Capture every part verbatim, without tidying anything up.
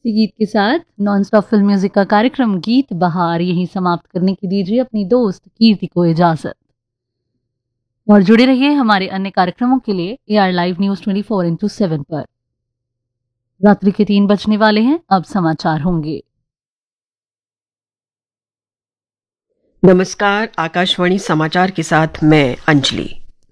इसी गीत के साथ नॉन स्टॉप फिल्म म्यूजिक का कार्यक्रम गीत बहार यहीं समाप्त करने की दीजिए अपनी दोस्त कीर्ति को इजाजत। और जुड़े रहिए हमारे अन्य कार्यक्रमों के लिए A R live news twenty four into seven पर। रात्रि के तीन बजने वाले हैं, अब समाचार होंगे। नमस्कार, आकाशवाणी समाचार के साथ मैं अंजलि।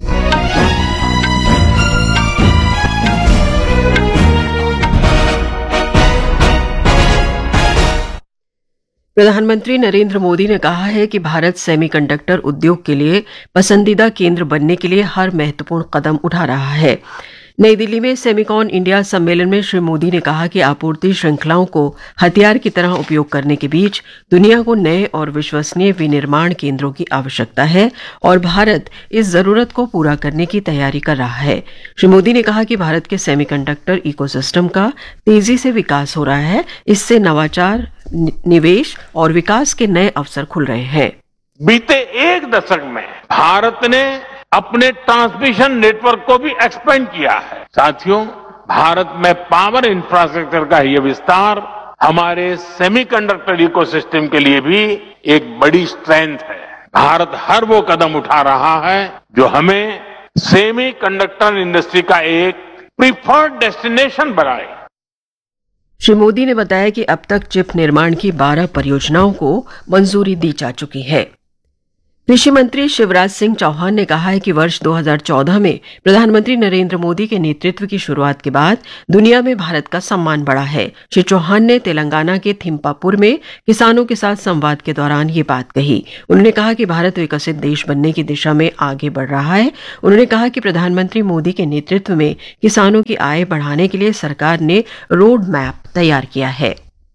प्रधानमंत्री नरेंद्र मोदी ने कहा है कि भारत सेमीकंडक्टर उद्योग के लिए पसंदीदा केंद्र बनने के लिए हर महत्वपूर्ण कदम उठा रहा है। नई दिल्ली में सेमिकॉन इंडिया सम्मेलन में श्री मोदी ने कहा कि आपूर्ति श्रृंखलाओं को हथियार की तरह उपयोग करने के बीच दुनिया को नए और विश्वसनीय विनिर्माण केंद्रों की आवश्यकता है और भारत इस जरूरत को पूरा करने की तैयारी कर रहा है। श्री मोदी ने कहा कि भारत के सेमीकंडक्टर इकोसिस्टम का तेजी से विकास हो रहा है। इससे नवाचार, निवेश और विकास के नए अवसर खुल रहे हैं। बीते एक दशक में भारत ने अपने ट्रांसमिशन नेटवर्क को भी एक्सपेंड किया है। साथियों, भारत में पावर इंफ्रास्ट्रक्चर का यह विस्तार हमारे सेमीकंडक्टर इकोसिस्टम के लिए भी एक बड़ी स्ट्रेंथ है। भारत हर वो कदम उठा रहा है जो हमें सेमीकंडक्टर इंडस्ट्री का एक प्रीफर्ड डेस्टिनेशन बनाए। श्री मोदी ने बताया कि अब तक चिप निर्माण की बारह परियोजनाओं को मंजूरी दी जा चुकी है। कृषि मंत्री शिवराज सिंह चौहान ने कहा है कि वर्ष दो हज़ार चौदह में प्रधानमंत्री नरेंद्र मोदी के नेतृत्व की शुरुआत के बाद दुनिया में भारत का सम्मान बढ़ा है। श्री चौहान ने तेलंगाना के थिम्पापुर में किसानों के साथ संवाद के दौरान ये बात कही। उन्होंने कहा कि भारत विकसित देश बनने की दिशा में आगे बढ़ रहा है। उन्होंने कहा कि प्रधानमंत्री मोदी के नेतृत्व में किसानों की आय बढ़ाने के लिए सरकार ने रोड मैप तैयार किया है।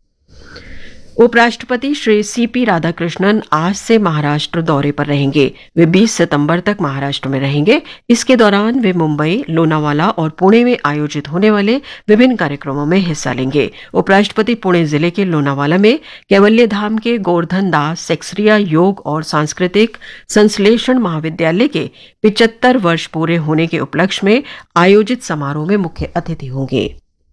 उपराष्ट्रपति श्री सीपी राधाकृष्णन आज से महाराष्ट्र दौरे पर रहेंगे। वे बीस सितंबर तक महाराष्ट्र में रहेंगे। इसके दौरान वे मुंबई, लोनावाला और पुणे में आयोजित होने वाले विभिन्न कार्यक्रमों में हिस्सा लेंगे। उपराष्ट्रपति पुणे जिले के लोनावाला में कैवल्य धाम के गोवर्धन दास सेक्सरिया योग और सांस्कृतिक संश्लेषण महाविद्यालय के पिचहत्तर वर्ष पूरे होने के उपलक्ष्य में आयोजित समारोह में मुख्य अतिथि होंगे।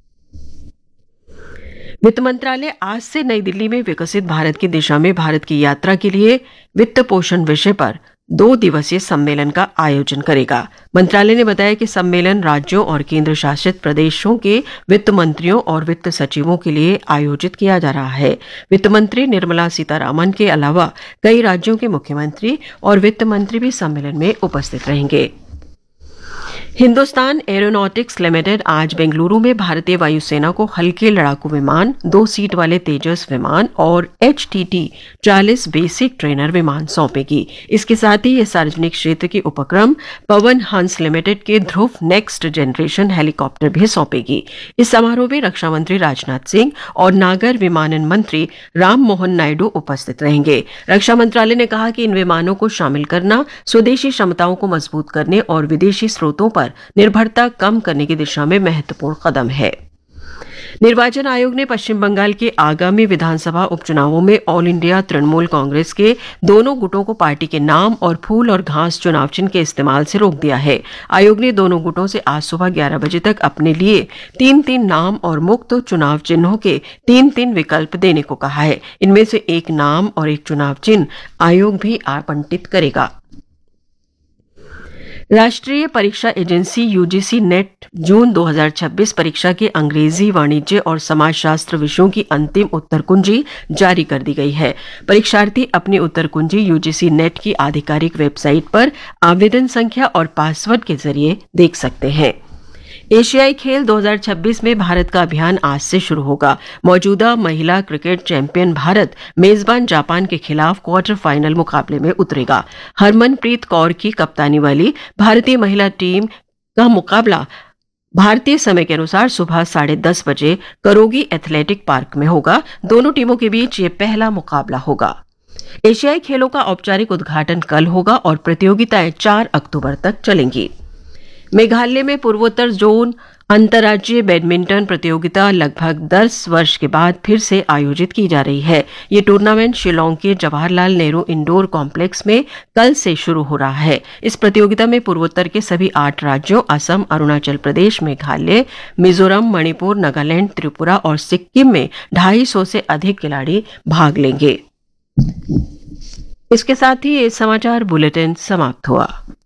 वित्त मंत्रालय आज से नई दिल्ली में विकसित भारत की दिशा में भारत की यात्रा के लिए वित्त पोषण विषय पर दो दिवसीय सम्मेलन का आयोजन करेगा। मंत्रालय ने बताया कि सम्मेलन राज्यों और केंद्र शासित प्रदेशों के वित्त मंत्रियों और वित्त सचिवों के लिए आयोजित किया जा रहा है। वित्त मंत्री निर्मला सीतारामन के अलावा कई राज्यों के मुख्यमंत्री और वित्त मंत्री भी सम्मेलन में उपस्थित रहेंगे। हिंदुस्तान एरोनॉटिक्स लिमिटेड आज बेंगलुरु में भारतीय वायुसेना को हल्के लड़ाकू विमान, दो सीट वाले तेजस विमान और एच टी टी चालीस बेसिक ट्रेनर विमान सौंपेगी। इसके साथ ही यह सार्वजनिक क्षेत्र के उपक्रम पवन हंस लिमिटेड के ध्रुव नेक्स्ट जनरेशन हेलीकॉप्टर भी सौंपेगी। इस समारोह में रक्षा मंत्री राजनाथ सिंह और नागर विमानन मंत्री राम मोहन नायडू उपस्थित रहेंगे। रक्षा मंत्रालय ने कहा कि इन विमानों को शामिल करना स्वदेशी क्षमताओं को मजबूत करने और विदेशी स्रोतों पर निर्भरता कम करने की दिशा में महत्वपूर्ण कदम है। निर्वाचन आयोग ने पश्चिम बंगाल के आगामी विधानसभा उपचुनावों में ऑल इंडिया तृणमूल कांग्रेस के दोनों गुटों को पार्टी के नाम और फूल और घास चुनाव चिन्ह के इस्तेमाल से रोक दिया है। आयोग ने दोनों गुटों से आज सुबह ग्यारह बजे तक अपने लिए तीन तीन नाम और मुक्त चुनाव चिन्हों के तीन तीन विकल्प देने को कहा है। इनमें से एक नाम और एक चुनाव चिन्ह आयोग भी आवंटित करेगा। राष्ट्रीय परीक्षा एजेंसी यूजीसी नेट जून दो हज़ार छब्बीस परीक्षा के अंग्रेजी, वाणिज्य और समाजशास्त्र विषयों की अंतिम उत्तर कुंजी जारी कर दी गई है। परीक्षार्थी अपनी उत्तर कुंजी यूजीसी नेट की आधिकारिक वेबसाइट पर आवेदन संख्या और पासवर्ड के जरिए देख सकते हैं। एशियाई खेल दो हज़ार छब्बीस में भारत का अभियान आज से शुरू होगा। मौजूदा महिला क्रिकेट चैंपियन भारत मेजबान जापान के खिलाफ क्वार्टर फाइनल मुकाबले में उतरेगा। हरमनप्रीत कौर की कप्तानी वाली भारतीय महिला टीम का मुकाबला भारतीय समय के अनुसार सुबह साढ़े दस बजे करोगी एथलेटिक पार्क में होगा। दोनों टीमों के बीच ये पहला मुकाबला होगा। एशियाई खेलों का औपचारिक उद्घाटन कल होगा और प्रतियोगिताएं चार अक्टूबर तक चलेंगी। मेघालय में पूर्वोत्तर जोन अंतर्राज्यीय बैडमिंटन प्रतियोगिता लगभग दस वर्ष के बाद फिर से आयोजित की जा रही है। ये टूर्नामेंट शिलोंग के जवाहरलाल नेहरू इंडोर कॉम्प्लेक्स में कल से शुरू हो रहा है। इस प्रतियोगिता में पूर्वोत्तर के सभी आठ राज्यों असम, अरुणाचल प्रदेश, मेघालय, मिजोरम, मणिपुर, नागालैंड, त्रिपुरा और सिक्किम में ढाई सौ से अधिक खिलाड़ी भाग लेंगे। इसके साथ ही ये समाचार बुलेटिन समाप्त हुआ।